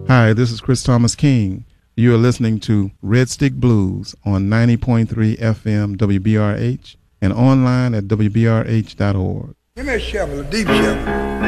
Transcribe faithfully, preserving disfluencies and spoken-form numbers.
Hi, this is Chris Thomas King. You are listening to Red Stick Blues on ninety point three F M W B R H and online at W B R H dot org. Give me a shovel, a deep shovel.